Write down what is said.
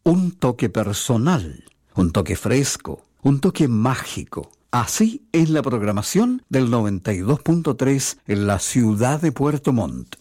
Un toque personal, un toque fresco, un toque mágico. Así es la programación del 92.3 en la ciudad de Puerto Montt.